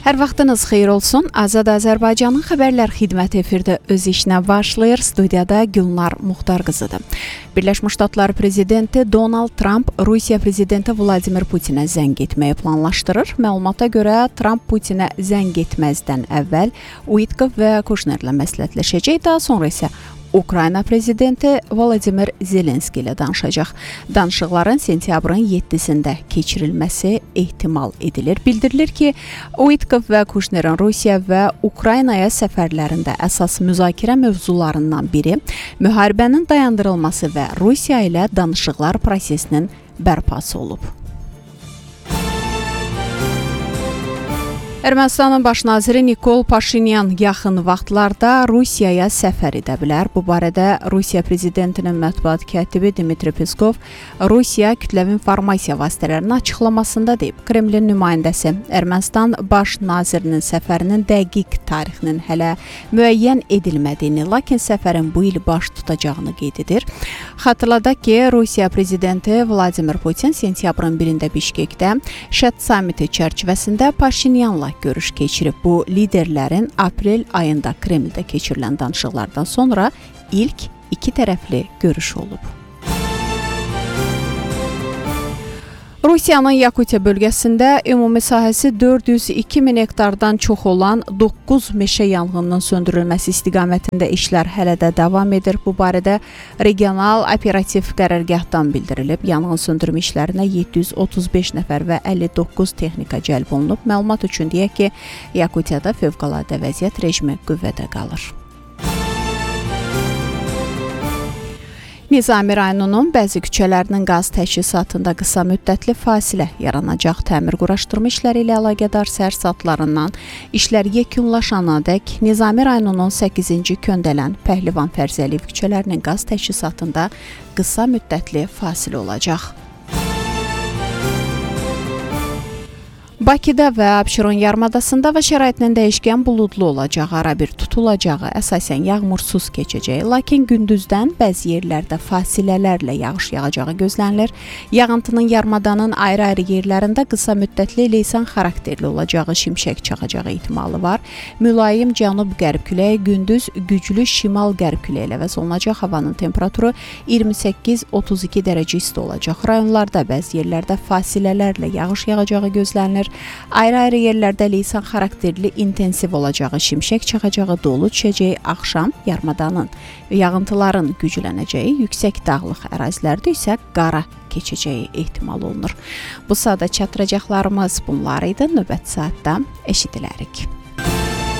Hər vaxtınız xeyir olsun. Azad Azərbaycanın xəbərlər xidməti efirdə öz işinə başlayır. Studiyada Gülnar Muxtar qızıdır. Birləşmiş Ştatlar prezidenti Donald Trump Rusiya prezidenti Vladimir Putinə zəng etməyi planlaşdırır. Məlumata görə Trump Putinə zəng etməzdən əvvəl Uitkov və Kushnerlə məsləhətləşəcək, daha sonra isə Ukrayna prezidenti Volodymyr Zelenski ilə danışacaq. Danışıqların sentyabrın 7-sində keçirilməsi ehtimal edilir. Bildirilir ki, Uitkov və Kushnerin Rusiya və Ukraynaya səfərlərində əsas müzakirə mövzularından biri müharibənin dayandırılması və Rusiya ilə danışıqlar prosesinin bərpası olub. Ermənistanın baş naziri Nikol Paşinyan yaxın vaxtlarda Rusiyaya səfər edə bilər. Bu barədə Rusiya prezidentinin mətbuat katibi Dmitri Peskov Rusiya kütləvi informasiya vasitələrinin açıqlamasında deyib. Kremlin nümayəndəsi Ermənistan baş nazirinin səfərinin dəqiq tarixinin hələ müəyyən edilmədiyini, lakin səfərin bu il baş tutacağını qeyd edir. Xatırladaq ki, Rusiya prezidenti Vladimir Putin sentyabrın 1-də Bişkekdə Şət samiti çərçivəsində Paşinyanla görüş keçirib. Bu, liderlərin aprel ayında Kremldə keçirilən danışıqlardan sonra ilk iki tərəfli görüş olub. Rusiyanın Yakutiya bölgəsində ümumi sahəsi 402 min hektardan çox olan 9 meşə yanğınının söndürülməsi istiqamətində işlər hələ də davam edir. Bu barədə regional operativ qərargahdan bildirilib. Yanğın söndürmə işlərinə 735 nəfər və 59 texnika cəlb olunub. Məlumat üçün deyək ki, Yakutiyada fövqəladə vəziyyət rejimi qüvvədə qalır. Nizami rayonunun bəzi küçələrinin qaz təchizatında qısa müddətli fasilə yaranacaq. Təmir quraşdırma işləri ilə əlaqədar səhər saatlarından işlər yekunlaşanadək Nizami rayonunun 8-ci Köndələn, Pəhlivan Fərzəliyev küçələrinin qaz təchizatında qısa müddətli fasilə olacaq. Bakıda və Abşeron yarımadasında və şəraitinin dəyişkən buludlu olacağı, arabir tutulacağı, əsasən yağmursuz keçəcəyi, lakin gündüzdən bəzi yerlərdə fasilələrlə yağış yağacağı gözlənilir. Yağıntının yarımadanın ayrı-ayrı yerlərində qısa müddətli leysan xarakterli olacağı, şimşək çaxacağı ehtimalı var. Mülayim cənub-qərb küləyi gündüz güclü şimal-qərb küləyi ilə əvəz olunacaq. Havanın temperaturu 28-32 dərəcə isti olacaq. Rayonlarda bəzi yerlərdə fasilələrlə yağış yağacağı gözlənilir. Ayrı-ayrı yerlərdə leysan xarakterli intensiv olacağı, şimşək çaxacağı, dolu düşəcəyi, axşam yarımadanın yağıntıların güclənəcəyi, yüksək dağlıq ərazilərdə isə qara keçəcəyi ehtimal olunur. Bu saata çatdıracaqlarımız bunlar idi. Növbəti saatda eşidilərik.